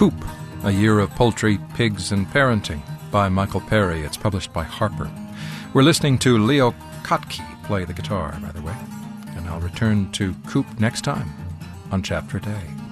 Coop, A Year of Poultry, Pigs, and Parenting by Michael Perry. It's published by Harper. We're listening to Leo Kottke play the guitar, by the way. And I'll return to Coop next time on Chapter a Day.